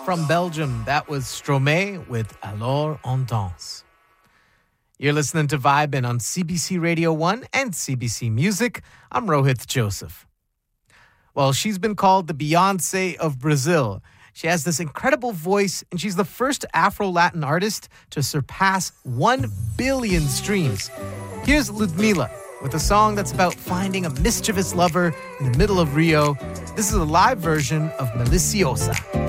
From Belgium, that was Stromae with Alors on danse. You're listening to Vibin' on CBC Radio 1 and CBC Music. I'm Rohit Joseph. Well, she's been called the Beyoncé of Brazil. She has this incredible voice, and she's the first Afro-Latin artist to surpass 1 billion streams. Here's Ludmilla with a song that's about finding a mischievous lover in the middle of Rio. This is a live version of Maliciosa.